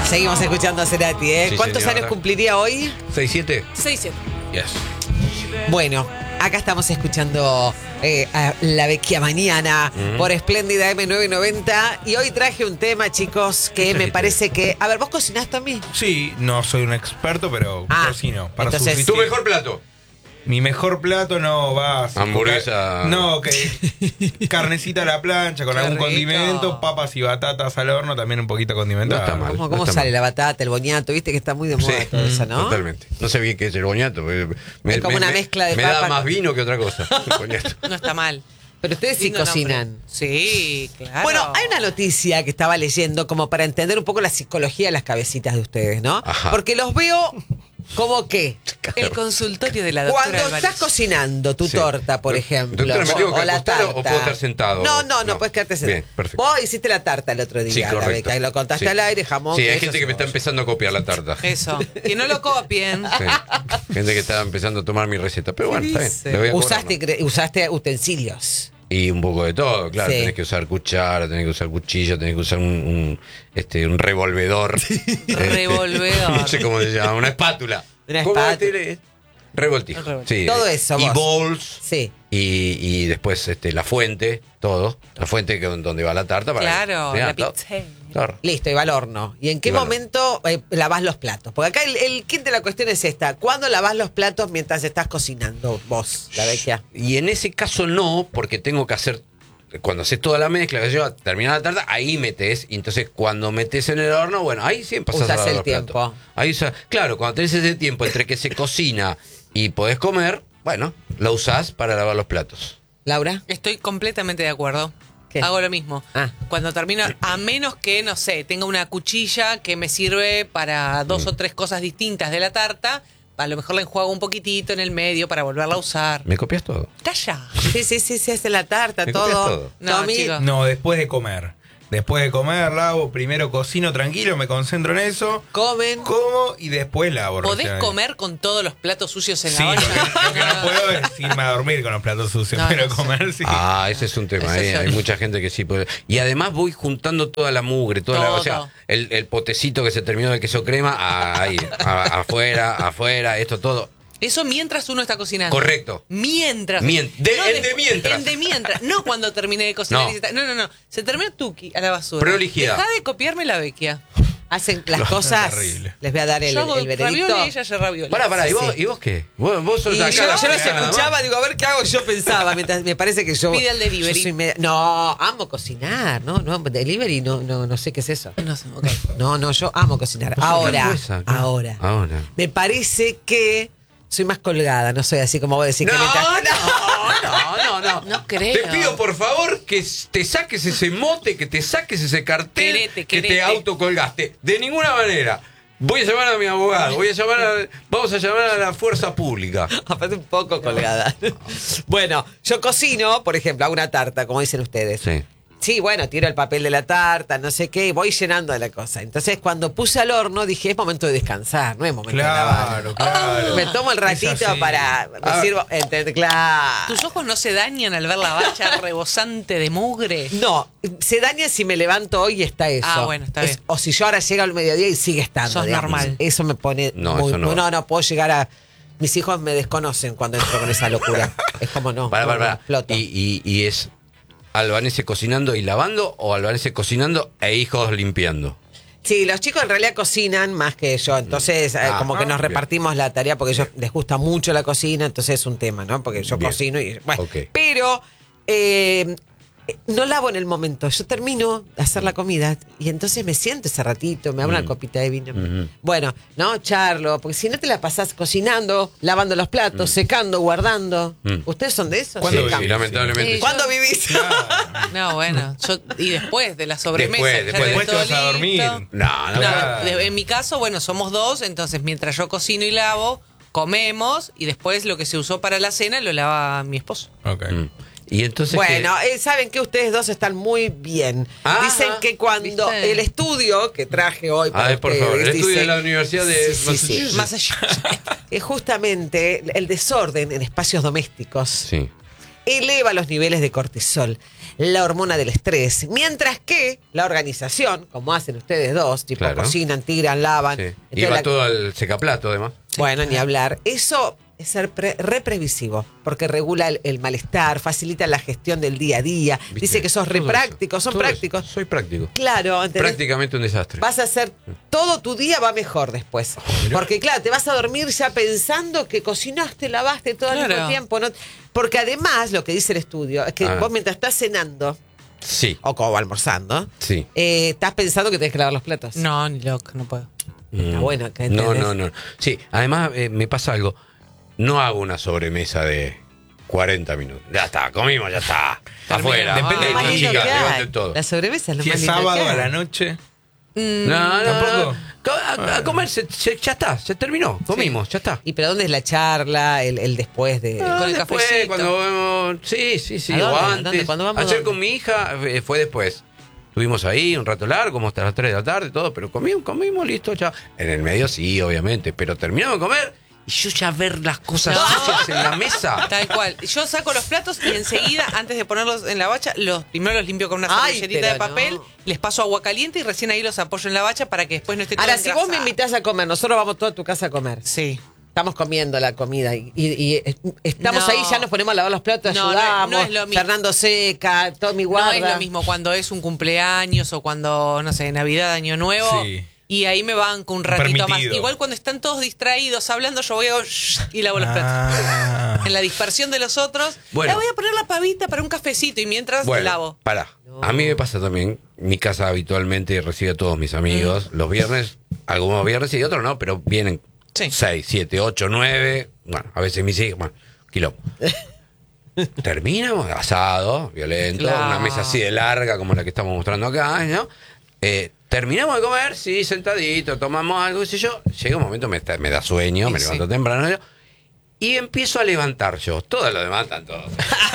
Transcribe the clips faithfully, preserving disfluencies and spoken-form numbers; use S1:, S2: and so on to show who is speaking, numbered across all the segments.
S1: Seguimos escuchando a Cerati, ¿eh?
S2: Sí,
S1: ¿Cuántos
S2: señora.
S1: años cumpliría hoy?
S2: ¿seis siete?
S3: seis siete.
S2: Yes.
S1: Bueno, acá estamos escuchando eh, a La Vecchia Mañana
S2: Mm.
S1: por Espléndida eme novecientos noventa. Y hoy traje un tema, chicos, que
S2: ¿Qué
S1: me
S2: trajiste?
S1: parece que... A ver, ¿vos cocinás también?
S4: Sí, no soy un experto, pero
S1: Ah,
S4: cocino. Para
S1: entonces,
S4: subsistir.
S2: ¿Tu mejor plato?
S4: Mi mejor plato no va a ser-
S2: Hamburguesa.
S4: No, que carnecita a la plancha con
S3: Qué
S4: algún
S3: rico.
S4: condimento, papas y batatas al horno, también un poquito condimentado.
S2: No está mal.
S1: ¿Cómo,
S2: no
S1: cómo
S2: está
S1: sale
S2: mal.
S1: la batata, el boñato? Viste que está muy de moda
S2: Sí,
S1: todo eso, ¿no?
S2: Totalmente. No sé bien qué es el boñato. Me,
S1: Es como una mezcla de
S2: Me
S1: papa
S2: da más
S1: con-
S2: vino que otra cosa. El boñato.
S3: No está mal.
S1: Pero ustedes sí
S3: Lindo
S1: cocinan.
S3: nombre. Sí, claro.
S1: Bueno, hay una noticia que estaba leyendo como para entender un poco la psicología de las cabecitas de ustedes, ¿no?
S2: Ajá.
S1: Porque los veo como que
S3: El consultorio de la doctora
S1: cuando
S3: Álvarez.
S1: estás cocinando tu
S2: Sí.
S1: torta, por
S2: Do-
S1: ejemplo,
S2: doctora, ¿me tengo que
S1: o la
S2: acostar
S1: tarta.
S2: o puedo estar sentado?
S1: No, no, no,
S2: No.
S1: puedes quedarte sentado.
S2: Bien, perfecto.
S1: Vos hiciste la tarta el otro día,
S2: Sí,
S1: la
S2: correcto.
S1: Beca, y lo contaste
S2: Sí.
S1: al aire, jamón.
S2: Sí, hay
S1: queso,
S2: gente que me está
S1: cebolla.
S2: empezando a copiar la tarta.
S3: Eso. Que no lo copien.
S2: Sí. Gente que está empezando a tomar mi receta. Pero bueno, está bien.
S3: dice?
S2: le voy a cobrar,
S1: Usaste,
S2: ¿no?
S1: cre- usaste utensilios.
S2: Y un poco de todo, claro.
S1: Sí.
S2: Tenés que usar cuchara, tenés que usar cuchillo, tenés que usar un, un, este, un revolvedor. Este,
S3: Revolvedor.
S2: No sé cómo se llama, una espátula.
S1: Una
S2: ¿Cómo
S1: espátula.
S2: este? Revoltijo.
S3: Un revoltijo.
S2: Sí.
S1: Todo eso,
S2: Y
S1: vos.
S2: bowls.
S1: Sí.
S2: Y, y después este, la fuente, todo. La fuente que, donde va la tarta. Para
S3: Claro,
S2: Mirá,
S3: la
S2: todo.
S3: pizza.
S2: Claro.
S1: Listo, y va al horno. ¿Y en qué
S2: Y va al
S1: momento eh, lavás los platos? Porque acá el, el kit de la cuestión es esta. ¿Cuándo lavás los platos mientras estás cocinando vos, la Vecchia?
S2: Y en ese caso no, porque tengo que hacer. Cuando haces toda la mezcla, que yo terminar la tarta, ahí metes. Y entonces cuando metes en el horno, bueno, ahí sí empezás
S1: Usás
S2: a lavar
S1: el
S2: los
S1: tiempo.
S2: platos. Ahí usa- claro, cuando tenés ese tiempo entre que se cocina y podés comer, bueno, lo usás para lavar los platos.
S1: ¿Laura?
S3: Estoy completamente de acuerdo.
S1: ¿Qué?
S3: Hago lo mismo.
S1: Ah.
S3: Cuando termino, a menos que, no sé, tenga una cuchilla que me sirve para dos
S2: Mm.
S3: o tres cosas distintas de la tarta, a lo mejor la enjuago un poquitito en el medio para volverla a usar.
S2: ¿Me copias todo?
S3: Calla.
S1: Sí, sí, sí, se hace la tarta,
S2: ¿Me
S1: todo.
S2: copias todo?
S3: No,
S1: Tommy,
S3: chicos.
S4: No, después de comer. Después de comer, lavo, primero cocino tranquilo, me concentro en eso,
S1: comen.
S4: como y después lavo.
S3: ¿Podés
S4: recién.
S3: comer con todos los platos sucios en
S4: Sí,
S3: la
S4: lo
S3: olla?
S4: que, lo que no puedo es irme a dormir con los platos sucios,
S3: No,
S4: pero
S3: no sé.
S4: comer sí.
S2: Ah, ese es un tema.
S3: Ese
S2: eh.
S3: es
S2: Hay
S3: el-
S2: mucha gente que sí puede. Y además voy juntando toda la mugre, toda la, o
S3: Todo.
S2: sea, el, el potecito que se terminó de queso crema, ah, ahí, a- afuera, afuera, esto todo.
S3: Eso mientras uno está cocinando.
S2: Correcto.
S3: Mientras.
S2: Mien- de-
S3: No
S2: el de mientras.
S3: El de mientras. No cuando terminé de cocinar.
S2: No.
S3: y se está- no, no, no. Se terminó tuki a la basura.
S2: Prolijidad.
S3: Deja de copiarme la Vecchia.
S1: Hacen las
S4: No,
S1: cosas.
S4: terrible.
S1: Les voy a dar el,
S3: Yo hago
S1: el veredicto.
S3: ravioli y ella hace ravioli.
S2: Pará, pará, ¿y
S1: Sí,
S2: vos,
S1: sí.
S2: ¿y vos qué? ¿Vos, vos sos
S1: Y
S2: de acá
S1: yo,
S2: la
S1: yo los
S2: primera, nada
S1: escuchaba,
S2: más?
S1: digo, a ver qué hago. Yo pensaba, mientras me parece que yo.
S3: Pide el delivery.
S1: yo soy media- no, amo cocinar. No, no, delivery, no, no, no sé qué es eso.
S3: No sé, ok.
S1: No, no, yo amo cocinar.
S2: Vos sos
S1: Ahora,
S2: otra cosa, claro.
S1: ahora.
S2: Ahora.
S1: Me parece que soy más colgada, no soy así como vos decís que mientras.
S2: no, no, no.
S3: No creo.
S2: Te pido por favor que te saques ese mote, que te saques ese cartel
S3: Querete,
S2: que te
S3: querete.
S2: autocolgaste. De ninguna manera. Voy a llamar a mi abogado, voy a llamar a, vamos a llamar a la fuerza pública.
S1: Aparte un poco colgada. Bueno, yo cocino, por ejemplo, hago una tarta, como dicen ustedes.
S2: Sí.
S1: Sí, bueno, tiro el papel de la tarta, no sé qué, y voy llenando de la cosa. Entonces, cuando puse al horno, dije, es momento de descansar, no es momento de lavar.
S4: Claro, claro.
S1: Me tomo el
S4: Es
S1: ratito
S4: así.
S1: para... Me
S2: Ah.
S1: sirvo... ¿entendés? Claro.
S3: ¿Tus ojos no se dañan al ver la bacha rebosante de mugre?
S1: No, se daña si me levanto hoy y está eso.
S3: Ah, bueno, está
S1: Es-
S3: bien.
S1: O si yo ahora llego al mediodía y sigue estando.
S3: Sos
S1: digamos.
S3: normal.
S1: Eso me pone
S2: No,
S1: muy...
S2: eso no
S1: muy-
S2: va.
S1: no, no, puedo llegar a... Mis hijos me desconocen cuando entro con esa locura. Es como no.
S2: Pará,
S1: no,
S2: pará,
S1: no,
S2: pará.
S1: exploto.
S2: Y, y, y es Albanese cocinando y lavando o Albanese cocinando e hijos limpiando.
S1: Sí, los chicos en realidad cocinan más que yo, entonces eh,
S2: Ah,
S1: como que
S2: ah,
S1: nos
S2: bien.
S1: repartimos la tarea porque a ellos les gusta mucho la cocina, entonces es un tema, ¿no? Porque yo
S2: Bien.
S1: cocino y bueno,
S2: Ok.
S1: pero eh, no lavo en el momento, yo termino de hacer la comida y entonces me siento ese ratito, me hago una
S2: Mm.
S1: copita de vino.
S2: Ujú.
S1: Bueno, no, charlo, porque si no te la pasás cocinando, lavando los platos, secando, guardando.
S2: Mm.
S1: ¿Ustedes son de esos?
S4: ¿Cuándo
S2: Sí,
S4: vivís?
S2: sí, lamentablemente.
S3: Sí.
S1: ¿Cuándo vivís?
S3: No, bueno. Yo, y después de la sobremesa.
S2: Después,
S3: ya
S2: después.
S3: tenés
S4: Después te
S3: todo
S4: vas a dormir.
S3: listo.
S2: No, no,
S3: No,
S4: Claro.
S3: de- en mi caso, bueno, somos dos, entonces mientras yo cocino y lavo, comemos y después lo que se usó para la cena lo lava mi esposo.
S4: Ok.
S2: Mm. Y entonces
S1: Bueno,
S2: ¿qué?
S1: eh, saben que ustedes dos están muy bien.
S2: Ah,
S1: Dicen que cuando
S3: ¿viste?
S1: el estudio que traje hoy para
S2: A ver, por
S1: ustedes,
S2: favor, el estudio
S1: dice-
S2: de la Universidad de
S1: Sí, sí, sí.
S2: Massachusetts.
S3: Más allá.
S1: que justamente el desorden en espacios domésticos
S2: Sí.
S1: eleva los niveles de cortisol, la hormona del estrés, mientras que la organización, como hacen ustedes dos, tipo
S2: Claro.
S1: cocinan, tiran, lavan.
S2: Sí.
S1: entonces
S2: Iba
S1: la-
S2: todo al secaplato, además.
S1: Bueno, ni hablar. Eso es ser pre- re previsivo, porque regula el, el malestar, facilita la gestión del día a día.
S2: ¿Viste?
S1: Dice que sos re
S2: Todo eso,
S1: práctico, son
S2: todo eso.
S1: prácticos.
S2: Soy práctico.
S1: Claro, ¿entendés?
S2: Prácticamente un desastre.
S1: Vas a hacer, todo tu día va mejor después. Porque claro, te vas a dormir ya pensando que cocinaste, lavaste todo al
S3: Claro.
S1: mismo tiempo. ¿no? Porque además, lo que dice el estudio, es que
S2: Ah.
S1: vos mientras estás cenando,
S2: Sí.
S1: o como almorzando,
S2: Sí.
S1: eh, estás pensando que tenés que lavar los platos.
S3: No, ni loco, no puedo.
S1: Está bueno, que
S2: No,
S1: entendés.
S2: no, no. Sí, además eh, me pasa algo. No hago una sobremesa de cuarenta minutos. Ya está, comimos, ya está. Está afuera.
S4: Depende
S1: Lo
S4: de
S1: más
S4: la
S1: lindo
S2: chicas,
S1: que hay.
S2: levanten todo.
S1: La sobremesa es lo
S4: Si
S1: más
S4: es
S1: lindo que
S4: sábado
S1: hay.
S4: a la noche.
S2: No, no,
S4: ¿Tampoco?
S2: no. Co- A, a comer, se- se- ya está, se terminó. Comimos, ya está.
S1: ¿Y pero dónde es la charla, el, el después de...?
S3: Con el
S2: Después,
S3: cafecito.
S2: cuando vamos- sí, sí, sí,
S1: ¿A dónde?
S2: o
S1: ¿A
S2: antes.
S1: dónde? ¿Cuándo vamos?
S2: Ayer
S1: ¿Dónde?
S2: con mi hija eh, fue después. Estuvimos ahí un rato largo, como hasta las tres de la tarde, todo, pero comimos, comimos, listo, ya. En el medio sí, obviamente, pero terminamos de comer y yo ya ver las cosas
S3: No.
S2: sucias en la mesa.
S3: Tal cual. Yo saco los platos y enseguida, antes de ponerlos en la bacha, los primero los limpio con una
S1: Ay,
S3: servilletita
S1: pero
S3: de papel,
S1: no.
S3: les paso agua caliente y recién ahí los apoyo en la bacha para que después no esté todo
S1: Ahora, si vos me
S3: engrasado.
S1: invitás a comer, nosotros vamos toda a tu casa a comer.
S3: Sí.
S1: Estamos comiendo la comida y, y- y, eh, estamos
S3: No.
S1: ahí, ya nos ponemos a lavar los platos,
S3: No, no es-
S1: ayudamos.
S3: no es lo mismo.
S1: Fernando Seca, Tommy
S3: No
S1: Guarda.
S3: es lo mismo cuando es un cumpleaños o cuando, no sé, Navidad, Año Nuevo.
S4: Sí.
S3: Y ahí me banco un ratito
S4: Permitido.
S3: más. Igual cuando están todos distraídos hablando, yo voy a y lavo los
S4: Ah.
S3: platos. En la dispersión de los otros,
S2: Bueno.
S3: le voy a poner la pavita para un cafecito y mientras
S2: Bueno,
S3: lavo.
S2: pará. A mí me pasa también. Mi casa habitualmente recibe a todos mis amigos los viernes, algunos viernes y otros no, pero vienen
S3: Sí.
S2: seis, siete, ocho, nueve. Bueno, a veces mis hijos, bueno, quilombo. Terminamos, asado, violento,
S3: Claro.
S2: una mesa así de larga como la que estamos mostrando acá, ¿no? Eh, terminamos de comer, sí, sentadito, tomamos algo, qué sé yo. Llega un momento, me, está- me da sueño,
S3: Sí,
S2: me
S3: sí.
S2: levanto temprano, yo, y empiezo a levantar yo. Todo lo demás están todos.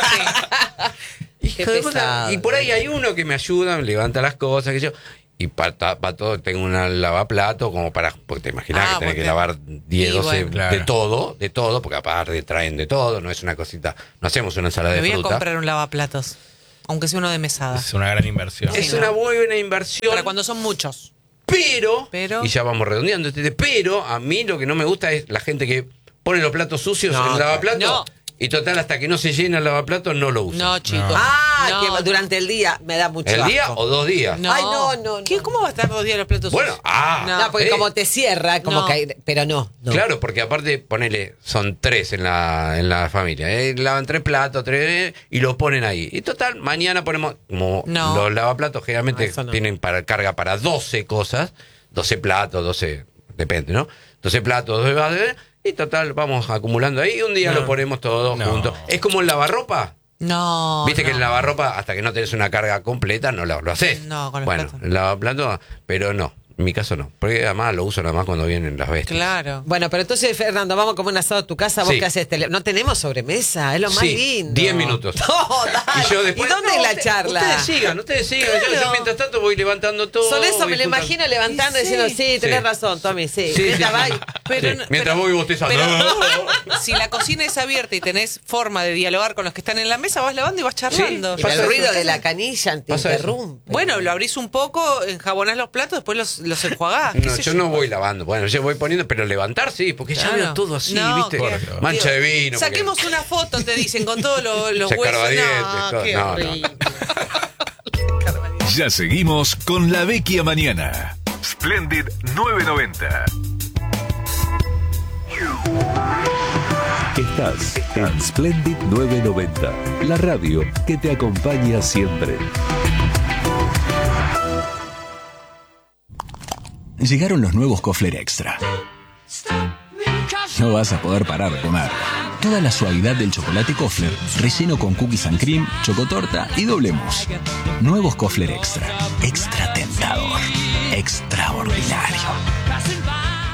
S2: Hijo de puta.
S1: pesado.
S2: Y por ahí hay uno que me ayuda, me levanta las cosas, que yo. Y para todo tengo una lavaplato como para, porque te imaginas
S3: Ah,
S2: que tenés
S3: porque-
S2: que lavar diez,
S3: y
S2: doce
S3: bueno.
S2: de
S4: Claro.
S2: todo, de todo, porque aparte traen de todo, no es una cosita, no hacemos una ensalada
S3: Me
S2: de
S3: voy a
S2: fruta.
S3: comprar un lavaplatos. Aunque sea uno de mesada.
S4: Es una gran inversión.
S3: Sí,
S2: Es
S3: no.
S2: una muy buena inversión.
S3: Para cuando son muchos.
S2: Pero,
S3: Pero-
S2: y ya vamos redondeando, este, pero a mí lo que no me gusta es la gente que pone los platos sucios
S1: No,
S2: en el lavaplato
S3: no.
S2: y total hasta que no se llena el lavaplato no lo usa.
S3: No, chicos.
S1: Ah,
S3: No,
S1: que durante el día me da mucho
S2: ¿El
S1: asco.
S2: día o dos días?
S3: No.
S1: Ay, no, no, no.
S3: ¿Qué? ¿Cómo va a estar dos días los platos
S2: Bueno,
S3: sucios?
S2: ah,
S1: No, porque
S2: eh.
S1: como te cierra, como
S3: No.
S1: que hay- pero no, no.
S2: Claro, porque aparte, ponele, son tres en la, en la familia. ¿eh? Lavan tres platos, tres, eh, y lo ponen ahí. Y total, mañana ponemos, como
S3: No.
S2: los lavaplatos generalmente
S1: No, eso no.
S2: tienen para carga para doce cosas, doce platos, doce, depende, ¿no? doce platos, doce vasos, eh, y total, vamos acumulando ahí y un día
S4: No.
S2: lo ponemos todos
S4: No.
S2: juntos. Es como el lavarropa.
S3: No.
S2: Viste
S3: no.
S2: que el lavarropa, hasta que no tenés una carga completa, no lo, lo haces.
S3: No, con los
S2: Bueno,
S3: platos.
S2: el lavaplato, pero no. En mi caso no. Porque además lo uso nada más cuando vienen las bestias.
S3: Claro.
S1: Bueno, pero entonces, Fernando, vamos a comer un asado a tu casa. ¿Vos
S2: Sí.
S1: qué haces? Tele- No tenemos sobremesa, es lo más
S2: Sí,
S1: lindo.
S2: diez minutos.
S1: No, dale.
S2: Y yo después.
S1: ¿Y dónde
S2: No,
S1: es la
S2: usted-
S1: charla?
S2: Ustedes sigan, ustedes sigan. Yo- Yo,
S1: Claro.
S2: mientras tanto voy levantando todo.
S1: Solo eso
S2: voy
S1: me lo
S2: juntando-
S1: imagino levantando y
S3: Y sí.
S1: diciendo, sí, tenés
S2: Sí.
S1: razón, Tommy, sí.
S2: Sí,
S1: Mientras
S2: sí.
S1: va y-
S3: Pero
S2: Sí,
S3: no-
S2: mientras
S3: pero-
S2: voy bostezando.
S3: pero- Si la cocina es abierta y tenés forma de dialogar con los que están en la mesa, vas lavando y vas charlando.
S2: Sí,
S1: Pero
S2: pasa
S1: el ruido
S2: eso.
S1: de la canilla te
S2: Pasa eso.
S1: interrumpe.
S3: Bueno, lo abrís un poco, enjabonás los platos, después los, los enjuagás. qué
S2: No,
S3: sé
S2: yo no voy lavando. Bueno, yo voy poniendo, pero levantar sí, porque ya
S3: Claro.
S2: veo todo así,
S3: No,
S2: ¿viste?
S3: qué-
S2: Mancha de
S3: Digo,
S2: vino.
S3: Saquemos una foto, te dicen, con todos los, los
S2: Se
S3: huesos.
S2: escarbadientes,
S3: No,
S2: todo.
S3: qué
S2: No, no.
S3: horrible.
S5: Ya seguimos con La Vecchia Mañana. Splendid nueve noventa. Estás en Splendid nueve noventa, la radio que te acompaña siempre.
S6: Llegaron los nuevos Kofler Extra. No vas a poder parar de comer. Toda la suavidad del chocolate Kofler, relleno con cookies and cream, chocotorta y doble mousse. Nuevos Kofler Extra. Extra tentador. Extraordinario.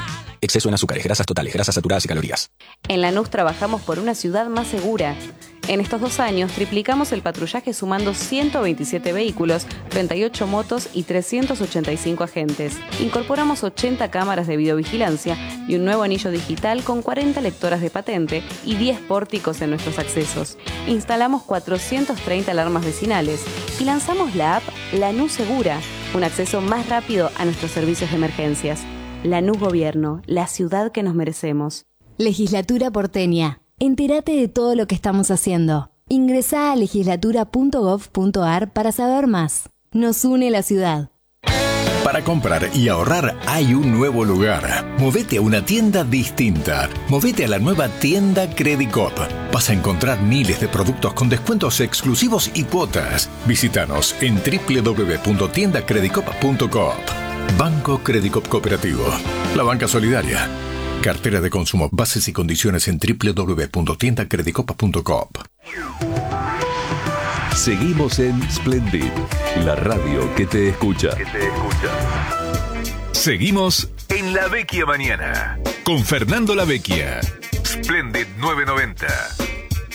S6: Exceso en azúcares, grasas totales, grasas saturadas y calorías.
S7: En Lanús trabajamos por una ciudad más segura. En estos dos años triplicamos el patrullaje sumando ciento veintisiete vehículos, treinta y ocho motos y trescientos ochenta y cinco agentes. Incorporamos ochenta cámaras de videovigilancia y un nuevo anillo digital con cuarenta lectoras de patente y diez pórticos en nuestros accesos. Instalamos cuatrocientas treinta alarmas vecinales y lanzamos la app Lanús Segura, un acceso más rápido a nuestros servicios de emergencias. Lanús Gobierno, la ciudad que nos merecemos.
S8: Legislatura porteña. Entérate de todo lo que estamos haciendo. Ingresá a legislatura punto gov punto ar para saber más. Nos une la ciudad.
S9: Para comprar y ahorrar hay un nuevo lugar. Movete a una tienda distinta. Movete a la nueva tienda Credicop. Vas a encontrar miles de productos con descuentos exclusivos y cuotas. Visítanos en doble u doble u doble u punto tienda credicop punto coop. Banco Credicop Cooperativo. La banca solidaria. Cartera de consumo. Bases y condiciones en doble u doble u doble u punto tienda credicop punto coop.
S5: Seguimos en Splendid, la radio que te escucha.
S9: Que te escucha. Seguimos en La Vecchia Mañana con Fernando La Vecchia. Splendid novecientos noventa.